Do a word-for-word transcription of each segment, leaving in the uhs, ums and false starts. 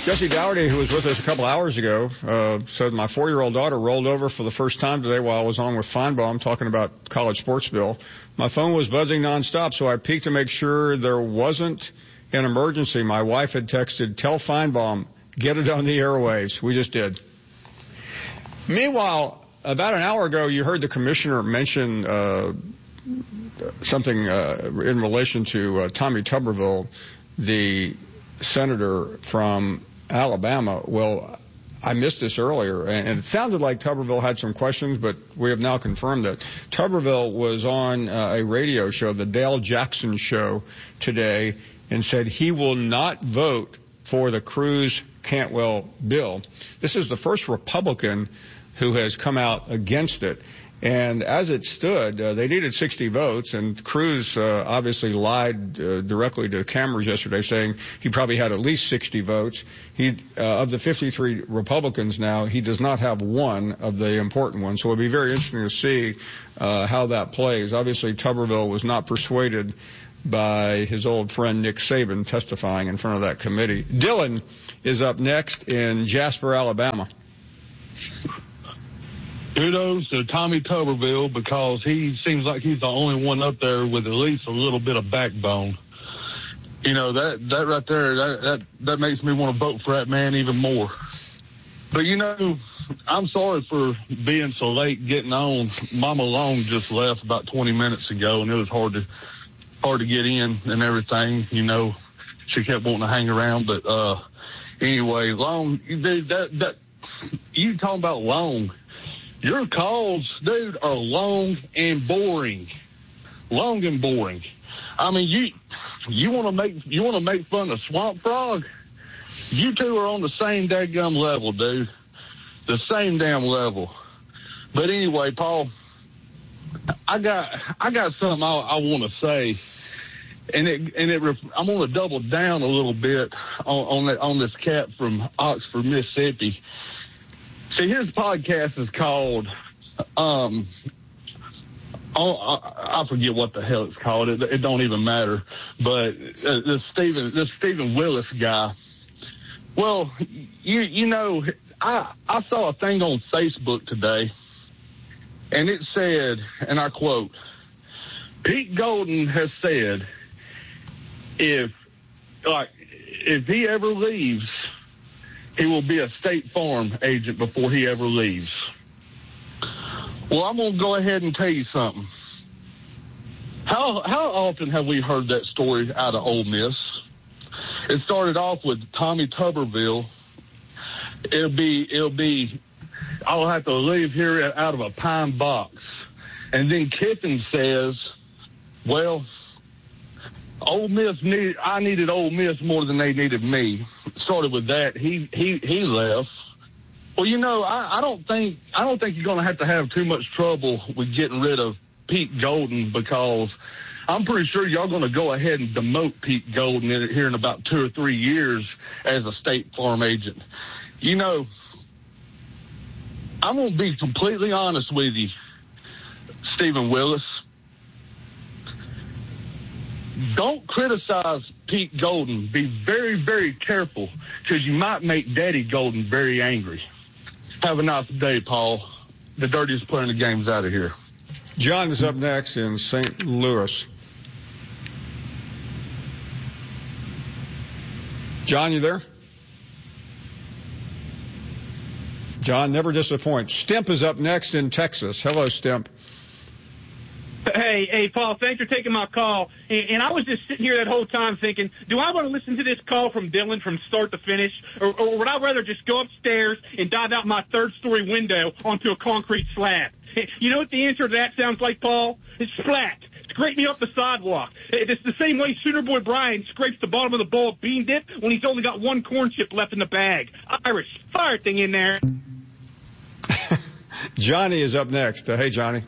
Jesse Dougherty, who was with us a couple hours ago, uh, said my four-year-old daughter rolled over for the first time today while I was on with Feinbaum talking about college sports bill. My phone was buzzing nonstop, so I peeked to make sure there wasn't an emergency. My wife had texted, tell Feinbaum, get it on the airwaves. We just did. Meanwhile, about an hour ago, you heard the commissioner mention uh, something uh, in relation to uh, Tommy Tuberville, the senator from Alabama. Well, I missed this earlier, and it sounded like Tuberville had some questions, but we have now confirmed that Tuberville was on uh, a radio show, the Dale Jackson Show, today, and said he will not vote for the Cruz-Cantwell bill. This is the first Republican who has come out against it. And as it stood, uh, they needed sixty votes, and Cruz uh, obviously lied uh, directly to cameras yesterday, saying he probably had at least sixty votes. He, uh, of the fifty-three Republicans now, he does not have one of the important ones. So it'll be very interesting to see uh, how that plays. Obviously, Tuberville was not persuaded by his old friend Nick Saban testifying in front of that committee. Dylan is up next in Jasper, Alabama. Kudos to Tommy Tuberville, because he seems like he's the only one up there with at least a little bit of backbone. You know, that, that right there, that, that, that makes me want to vote for that man even more. But, you know, I'm sorry for being so late getting on. Mama Long just left about twenty minutes ago, and it was hard to, hard to get in and everything. You know, she kept wanting to hang around. But, uh, anyway, Long, dude, that, that, you talking about Long. Your calls, dude, are long and boring. Long and boring. I mean, you you want to make you want to make fun of Swamp Frog? You two are on the same dadgum level, dude. The same damn level. But anyway, Paul, I got I got something I, I want to say, and it and it I'm going to double down a little bit on on, that, on this cat from Oxford, Mississippi. See, his podcast is called, um, oh, I, I forget what the hell it's called. It, it don't even matter. But uh, this Stephen, this Stephen Willis guy. Well, you you know, I I saw a thing on Facebook today, and it said, and I quote, Pete Golden has said, if like if he ever leaves, he will be a State Farm agent before he ever leaves. Well, I'm going to go ahead and tell you something. How how often have we heard that story out of Ole Miss? It started off with Tommy Tuberville. It'll be, it'll be, I'll have to leave here out of a pine box. And then Kiffin says, well, Ole Miss need, I needed Ole Miss more than they needed me. Started with that. He he he left. Well, you know, I, I don't think I don't think you're going to have to have too much trouble with getting rid of Pete Golden, because I'm pretty sure y'all going to go ahead and demote Pete Golden in, here in about two or three years as a State Farm agent. You know, I'm going to be completely honest with you, Stephen Willis. Don't criticize Pete Golden. Be very, very careful, because you might make Daddy Golden very angry. Have a nice day, Paul. The dirtiest player in the game's out of here. John is up next in Saint Louis. John, you there? John never disappoints. Stimp is up next in Texas. Hello, Stimp. Hey, hey, Paul, thanks for taking my call. And, and I was just sitting here that whole time thinking, do I want to listen to this call from Dylan from start to finish, or, or would I rather just go upstairs and dive out my third-story window onto a concrete slab? You know what the answer to that sounds like, Paul? It's splat. Scrape me off the sidewalk. It's the same way Sooner Boy Brian scrapes the bottom of the bowl of bean dip when he's only got one corn chip left in the bag. Irish, fire thing in there. Johnny is up next. Uh, hey, Johnny.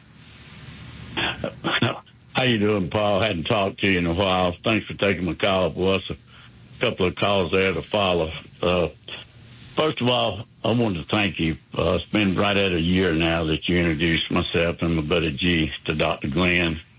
How you doing, Paul? Hadn't talked to you in a while. Thanks for taking my call. Well, that's a couple of calls there to follow. Uh, first of all, I wanted to thank you. Uh, it's been right at a year now that you introduced myself and my buddy G to Doctor Glenn.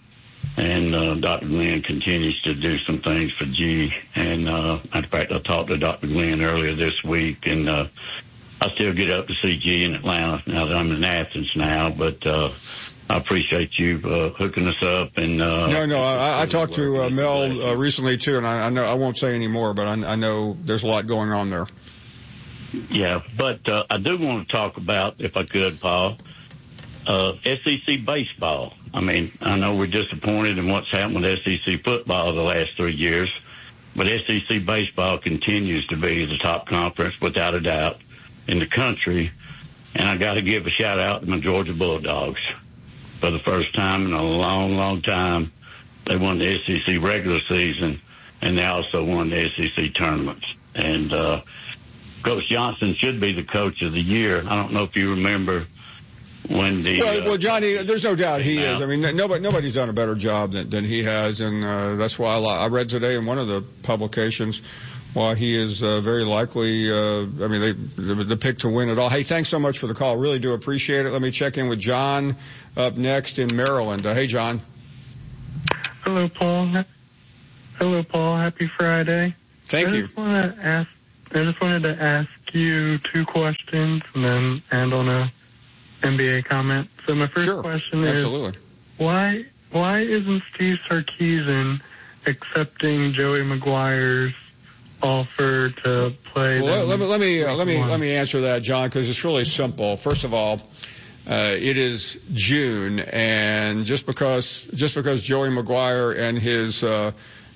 And uh, Doctor Glenn continues to do some things for G. And, uh, matter of fact, I talked to Doctor Glenn earlier this week, and uh, I still get up to see G in Atlanta now that I'm in Athens now. But uh, I appreciate you uh, hooking us up. And uh, no, no, I, I talked to uh, Mel uh, recently too, and I, I know I won't say any more, but I, I know there's a lot going on there. Yeah, but uh, I do want to talk about, if I could, Paul, uh, S E C baseball. I mean, I know we're disappointed in what's happened with S E C football the last three years, but S E C baseball continues to be the top conference without a doubt in the country. And I got to give a shout out to my Georgia Bulldogs. For the first time in a long, long time, they won the S E C regular season, and they also won the S E C tournaments. And uh, Coach Johnson should be the coach of the year. I don't know if you remember when the well, uh, well, Johnny, there's no doubt he out. is. I mean, nobody nobody's done a better job than, than he has, and uh, that's why I, I read today in one of the publications why he is uh, very likely. Uh, I mean, they, the, the pick to win it all. Hey, thanks so much for the call. Really do appreciate it. Let me check in with John up next in Maryland. Uh, hey, John. Hello, Paul. Hello, Paul. Happy Friday. Thank I you. Just want to ask. I just wanted to ask you two questions and then end on a N B A comment. So my first sure. question is, Absolutely. why why isn't Steve Sarkisian accepting Joey Maguire's offer to play? Well, let, let me let me uh, let me let me answer that, John, because it's really simple. First of all, uh, it is June, and just because just because Joey Maguire and his uh,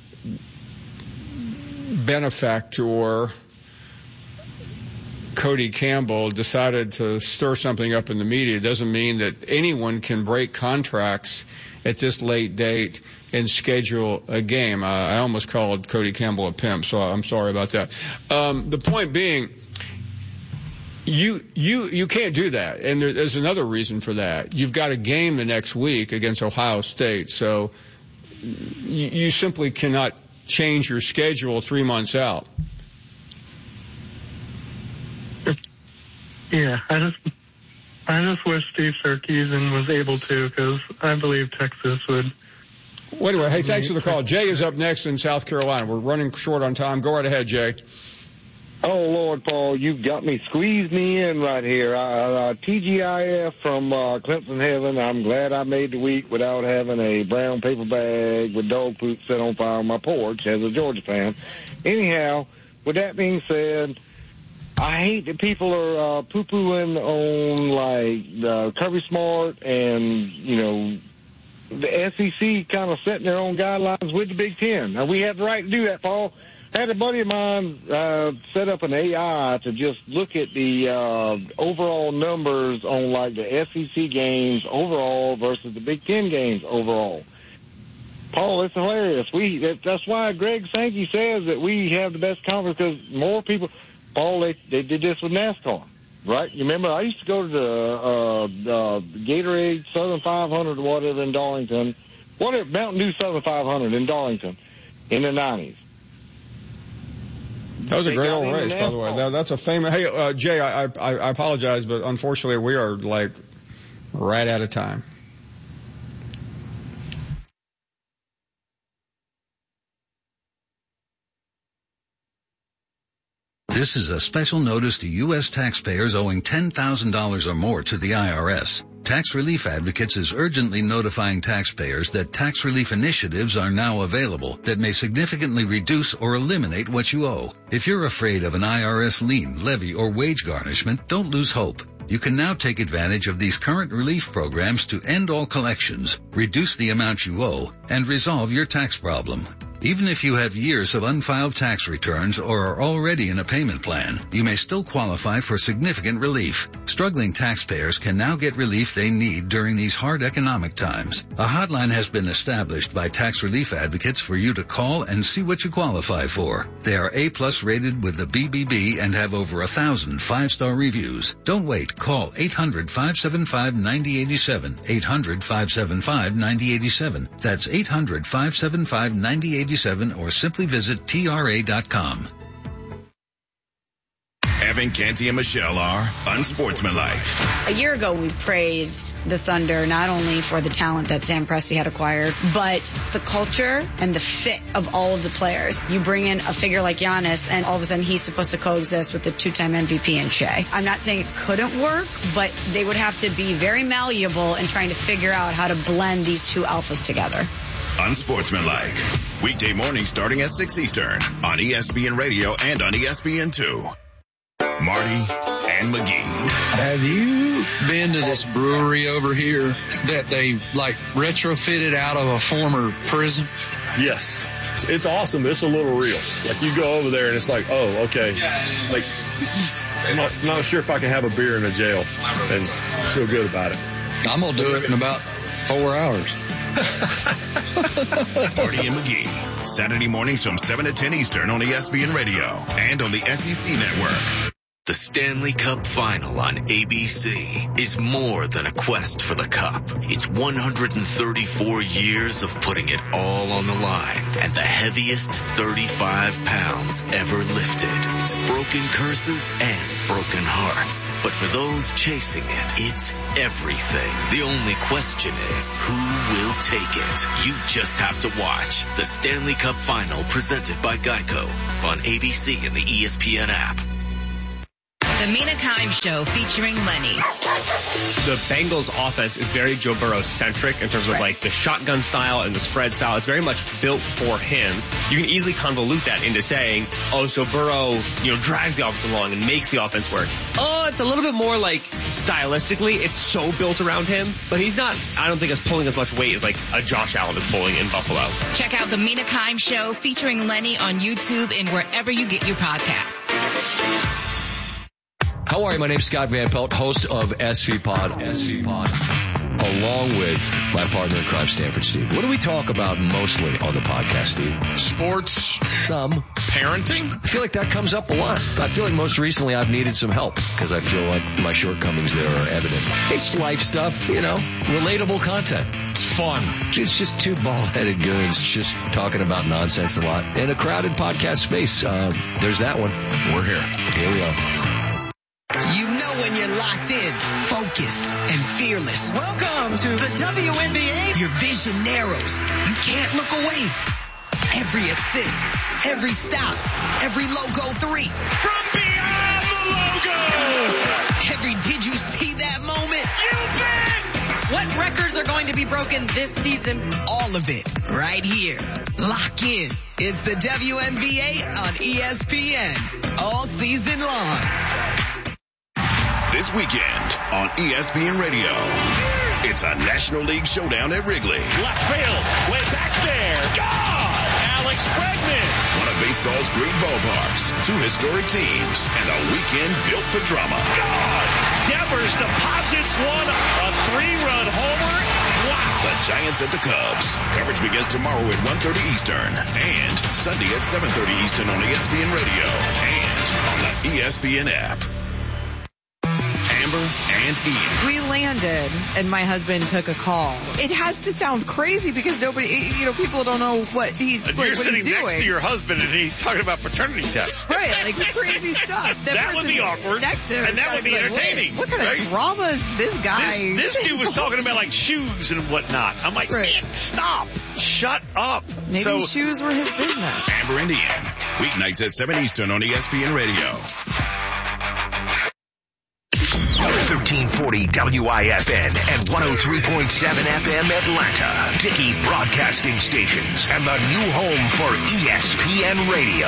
benefactor Cody Campbell decided to stir something up in the media doesn't mean that anyone can break contracts at this late date and schedule a game. I, I almost called Cody Campbell a pimp, so I'm sorry about that. Um, the point being, you you you can't do that, and there, there's another reason for that. You've got a game the next week against Ohio State, so you, you simply cannot change your schedule three months out. Yeah, I just I just wish Steve Sarkisian was able to, because I believe Texas would. Well, anyway, hey, thanks for the call. Jay is up next in South Carolina. We're running short on time. Go right ahead, Jay. Oh, Lord, Paul, you've got me. Squeeze me in right here. Uh, uh, T G I F from uh, Clemson Heaven. I'm glad I made the week without having a brown paper bag with dog poop set on fire on my porch as a Georgia fan. Anyhow, with that being said, I hate that people are uh, poo-pooing on, like, uh, Kirby Smart and, you know, the S E C kind of setting their own guidelines with the Big Ten. Now, we have the right to do that, Paul. I had a buddy of mine uh, set up an A I to just look at the uh, overall numbers on, like, the S E C games overall versus the Big Ten games overall. Paul, it's hilarious. We that, That's why Greg Sankey says that we have the best conference, because more people – Paul, they, they did this with NASCAR, right? You remember, I used to go to the uh, uh, Gatorade Southern five hundred or whatever in Darlington, whatever, Mountain Dew Southern five hundred in Darlington in the nineties. That was a great old race, by the way. That, that's a famous. Hey, uh, Jay, I, I, I apologize, but unfortunately we are, like, right out of time. This is a special notice to U S taxpayers owing ten thousand dollars or more to the I R S. Tax Relief Advocates is urgently notifying taxpayers that tax relief initiatives are now available that may significantly reduce or eliminate what you owe. If you're afraid of an I R S lien, levy, or wage garnishment, don't lose hope. You can now take advantage of these current relief programs to end all collections, reduce the amount you owe, and resolve your tax problem. Even if you have years of unfiled tax returns or are already in a payment plan, you may still qualify for significant relief. Struggling taxpayers can now get relief they need during these hard economic times. A hotline has been established by Tax Relief Advocates for you to call and see what you qualify for. They are A-plus rated with the B B B and have over a thousand five-star reviews. Don't wait. Call eight hundred, five seven five, nine zero eight seven, eight hundred, five seven five, nine zero eight seven. That's eight hundred, five seven five, nine zero eight seven, or simply visit T R A dot com. Kevin, Canty, and Michelle are unsportsmanlike. A year ago, we praised the Thunder not only for the talent that Sam Presti had acquired, but the culture and the fit of all of the players. You bring in a figure like Giannis, and all of a sudden he's supposed to coexist with the two-time M V P in Shea. I'm not saying it couldn't work, but they would have to be very malleable in trying to figure out how to blend these two alphas together. Unsportsmanlike. Weekday morning starting at six Eastern on E S P N Radio and on E S P N two. Marty and McGee. Have you been to this brewery over here that they like retrofitted out of a former prison? Yes. It's awesome. It's a little real. Like you go over there and it's like, oh, okay. Like, I'm not, not sure if I can have a beer in a jail and feel good about it. I'm going to do it in about four hours. Marty and McGee. Saturday mornings from seven to ten Eastern on E S P N Radio and on the S E C Network. The Stanley Cup Final on A B C is more than a quest for the cup. It's one hundred thirty-four years of putting it all on the line and the heaviest thirty-five pounds ever lifted. It's broken curses and broken hearts. But for those chasing it, it's everything. The only question is, who will take it? You just have to watch the Stanley Cup Final presented by Geico on A B C and the E S P N app. The Mina Kimes Show featuring Lenny. The Bengals offense is very Joe Burrow-centric in terms of like the shotgun style and the spread style. It's very much built for him. You can easily convolute that into saying, oh, so Burrow, you know, drags the offense along and makes the offense work. Oh, it's a little bit more like stylistically, it's so built around him, but he's not, I don't think, as pulling as much weight as like a Josh Allen is pulling in Buffalo. Check out the Mina Kimes Show featuring Lenny on YouTube and wherever you get your podcasts. How are you? My name's Scott Van Pelt, host of S V Pod, S V Pod, along with my partner in crime, Stanford Steve. What do we talk about mostly on the podcast, Steve? Sports. Some. Parenting. I feel like that comes up a lot. I feel like most recently I've needed some help because I feel like my shortcomings there are evident. It's life stuff, you know, relatable content. It's fun. It's just two bald-headed goons just talking about nonsense a lot. In a crowded podcast space, uh, there's that one. We're here. Here we are. You know when you're locked in, focused, and fearless. Welcome to the W N B A. Your vision narrows. You can't look away. Every assist, every stop, every logo three. From beyond the logo. Every did you see that moment? You bet. What records are going to be broken this season? All of it right here. Lock in. It's the W N B A on E S P N. All season long. This weekend on E S P N Radio, it's a National League showdown at Wrigley. Left field, way back there. God! Alex Bregman. One of baseball's great ballparks, two historic teams, and a weekend built for drama. God! Devers deposits one, a three-run homer. Wow! The Giants at the Cubs. Coverage begins tomorrow at one thirty Eastern and Sunday at seven thirty Eastern on E S P N Radio and on the E S P N app. Amber and Ian. We landed, and my husband took a call. It has to sound crazy because nobody, you know, people don't know what he's, and what, you're what sitting he's doing. next to your husband, and he's talking about paternity tests. Right, like crazy stuff. That, that would be awkward. Next to him, and that would be like, entertaining. What kind right? of drama is this guy? This, this dude was talking about like shoes and whatnot. I'm like, right. Man, stop. Shut up. Maybe so, shoes were his business. Amber and Ian. Weeknights at seven Eastern on E S P N Radio. thirteen forty W I F N and one oh three point seven F M Atlanta. Dickey Broadcasting Stations and the new home for E S P N Radio.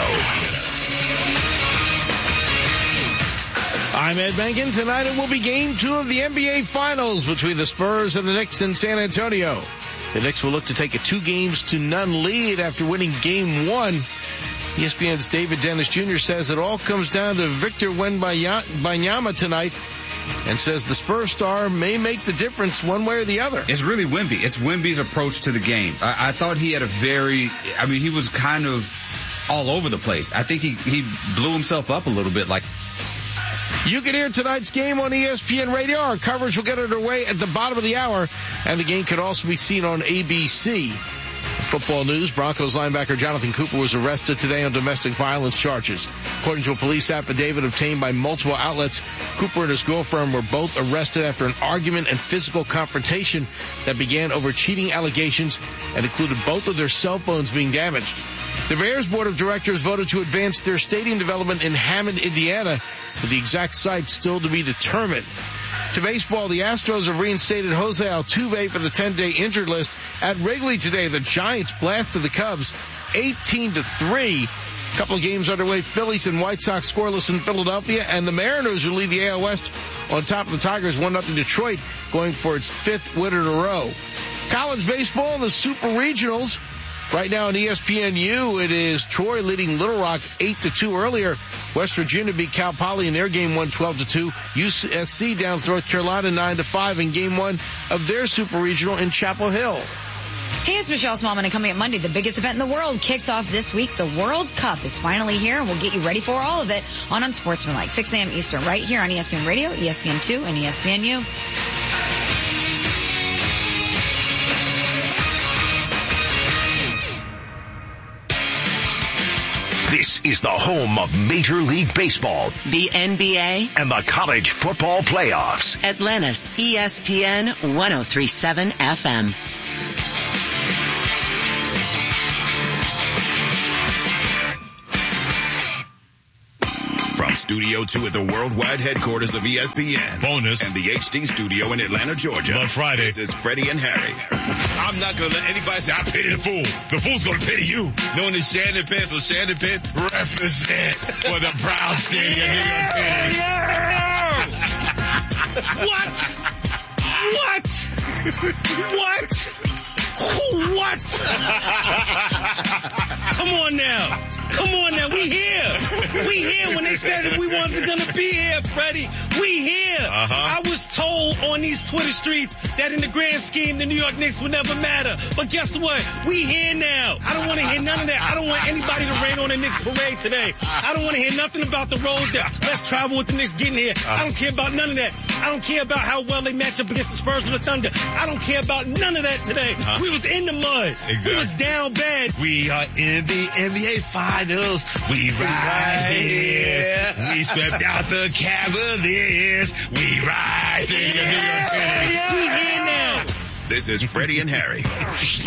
I'm Ed Benkin. Tonight it will be game two of the N B A Finals between the Spurs and the Knicks in San Antonio. The Knicks will look to take a two games to none lead after winning game one. E S P N's David Dennis Junior says it all comes down to Victor Wembanyama tonight and says the Spurs star may make the difference one way or the other. It's really Wemby. It's Wemby's approach to the game. I, I thought he had a very, I mean, he was kind of all over the place. I think he, he blew himself up a little bit. Like, you can hear tonight's game on E S P N Radio. Our coverage will get underway at the bottom of the hour, and the game could also be seen on A B C. Football news, Broncos linebacker Jonathan Cooper was arrested today on domestic violence charges. According to a police affidavit obtained by multiple outlets, Cooper and his girlfriend were both arrested after an argument and physical confrontation that began over cheating allegations and included both of their cell phones being damaged. The Bears Board of Directors voted to advance their stadium development in Hammond, Indiana, with the exact site still to be determined. To baseball, the Astros have reinstated Jose Altuve for the ten-day injured list. At Wrigley today, the Giants blasted the Cubs eighteen to three. A couple of games underway. Phillies and White Sox scoreless in Philadelphia, and the Mariners who lead the A L West on top of the Tigers one nothing Detroit, going for its fifth win in a row. College baseball, the Super Regionals. Right now on E S P N U, it is Troy leading Little Rock eight to two earlier. West Virginia beat Cal Poly in their game one twelve to two. U S C downs North Carolina nine to five in game one of their Super Regional in Chapel Hill. Hey, it's Michelle Smallman, and coming up Monday, the biggest event in the world kicks off this week. The World Cup is finally here, and we'll get you ready for all of it on Unsportsmanlike, six a.m. Eastern, right here on E S P N Radio, E S P N two, and E S P N U. This is the home of Major League Baseball, the N B A, and the college football playoffs. Atlantis, E S P N one oh three point seven F M. From Studio two at the worldwide headquarters of E S P N. Bonus. And the H D studio in Atlanta, Georgia. On Friday. This is Freddie and Harry. I'm not going to let anybody say I pity the fool. The fool's going to pity you. Known as Shannon Penn, so Shannon Penn represent for the Brown Stadium, New York City. Yeah! What? What? What? What? Come on now. Come on now. We here. We here when they said that we wasn't going to be here, Freddie. We here. Uh-huh. I was told on these Twitter streets that in the grand scheme, the New York Knicks would never matter. But guess what? We here now. I don't want to hear none of that. I don't want anybody to rain on the Knicks parade today. I don't want to hear nothing about the roads that let's travel with the Knicks getting here. I don't care about none of that. I don't care about how well they match up against the Spurs or the Thunder. I don't care about none of that today. Uh-huh. We was in the mud. Exactly. We was down bad. We are in the N B A Finals. We right here. We swept out the Cavaliers. We rise in New York City. We here now. This is Freddie and Harry.